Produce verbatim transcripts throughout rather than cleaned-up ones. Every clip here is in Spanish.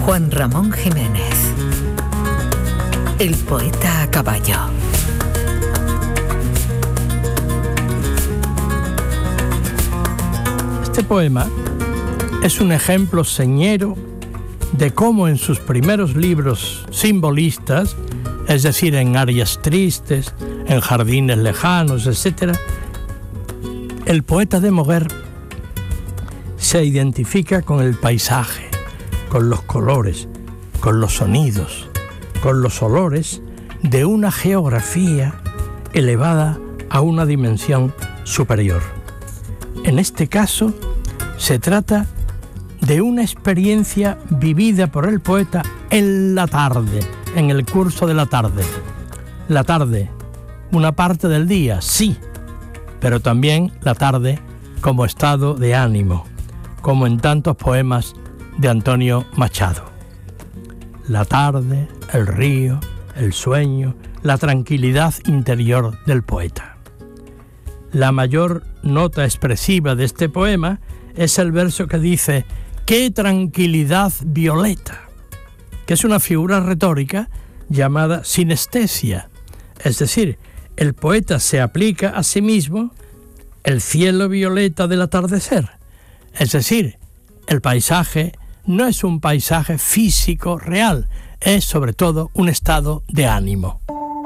Juan Ramón Jiménez, el poeta a caballo. Este poema es un ejemplo señero de cómo en sus primeros libros simbolistas, es decir, en Arias tristes, en Jardines lejanos, etcétera, el poeta de Moguer se identifica con el paisaje, con los colores, con los sonidos, con los olores de una geografía elevada a una dimensión superior. En este caso, se trata de una experiencia vivida por el poeta en la tarde, en el curso de la tarde. La tarde, una parte del día, sí, pero también la tarde como estado de ánimo, como en tantos poemas de Antonio Machado. La tarde, el río, el sueño, la tranquilidad interior del poeta. La mayor nota expresiva de este poema es el verso que dice ¡qué tranquilidad violeta!, que es una figura retórica llamada sinestesia, es decir, el poeta se aplica a sí mismo el cielo violeta del atardecer, es decir, el paisaje no es un paisaje físico real, es sobre todo un estado de ánimo.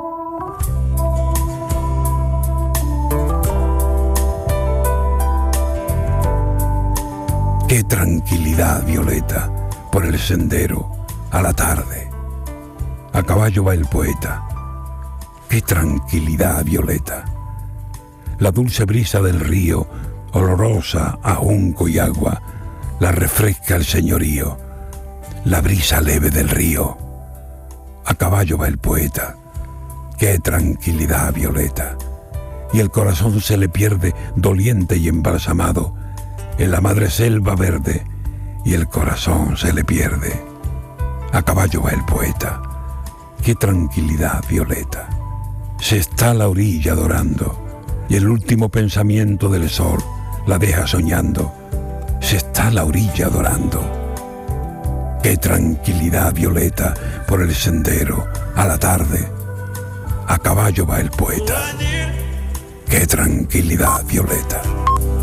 Qué tranquilidad violeta por el sendero a la tarde. A caballo va el poeta. Qué tranquilidad violeta. La dulce brisa del río, olorosa a junco y agua, la refresca el señorío. La brisa leve del río. A caballo va el poeta. Qué tranquilidad violeta. Y el corazón se le pierde doliente y embalsamado en la madre selva verde, y el corazón se le pierde. A caballo va el poeta. Qué tranquilidad violeta. Se está a la orilla dorando, y el último pensamiento del sol la deja soñando. Se está a la orilla dorando. Qué tranquilidad violeta por el sendero a la tarde. A caballo va el poeta. Qué tranquilidad violeta.